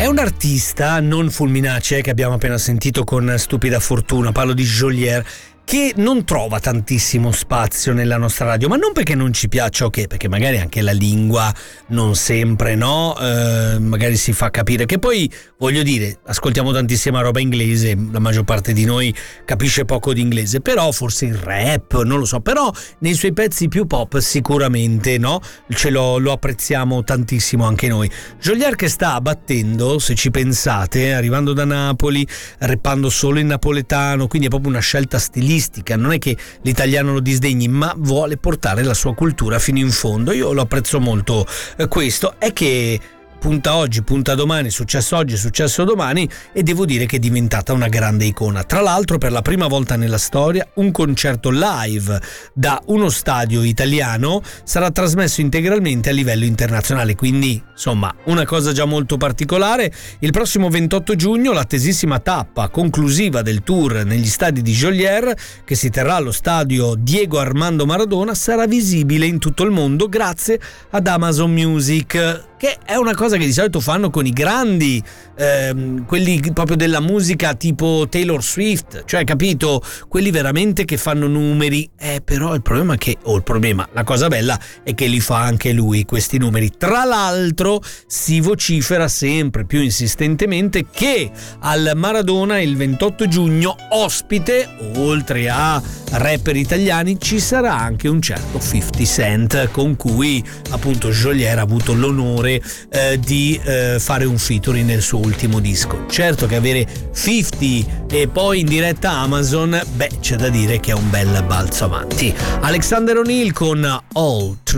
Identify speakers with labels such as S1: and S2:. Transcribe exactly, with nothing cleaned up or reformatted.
S1: un artista, non Fulminace, che abbiamo appena sentito con Stupida Fortuna, parlo di Geolier, che non trova tantissimo spazio nella nostra radio, ma non perché non ci piaccia o che, perché magari anche la lingua non sempre, no? Eh, magari si fa capire, che poi, voglio dire, ascoltiamo tantissima roba inglese, la maggior parte di noi capisce poco di inglese, però forse il rap, non lo so, però nei suoi pezzi più pop sicuramente, no? Ce lo, lo apprezziamo tantissimo anche noi. Geolier che sta battendo, se ci pensate, arrivando da Napoli, rappando solo in napoletano, quindi è proprio una scelta stilistica. Non è che l'italiano lo disdegni, ma vuole portare la sua cultura fino in fondo. Io lo apprezzo molto, eh, questo è che punta oggi, punta domani, successo oggi, successo domani, e devo dire che è diventata una grande icona. Tra l'altro, per la prima volta nella storia, un concerto live da uno stadio italiano sarà trasmesso integralmente a livello internazionale, quindi insomma una cosa già molto particolare. Il prossimo ventotto giugno l'attesissima tappa conclusiva del tour negli stadi di Geolier, che si terrà allo stadio Diego Armando Maradona, sarà visibile in tutto il mondo grazie ad Amazon Music, che è una cosa che di solito fanno con i grandi, ehm, quelli proprio della musica tipo Taylor Swift, cioè, capito, quelli veramente che fanno numeri. Eh, però il problema è che, o il problema, la cosa bella è che li fa anche lui questi numeri. Tra l'altro si vocifera sempre più insistentemente che al Maradona il ventotto giugno ospite, oltre a rapper italiani, ci sarà anche un certo fifty Cent, con cui appunto Geolier ha avuto l'onore eh, di eh, fare un featuring nel suo ultimo disco. Certo che avere fifty e poi in diretta Amazon, beh, c'è da dire che è un bel balzo avanti. Alexander O'Neal con All True.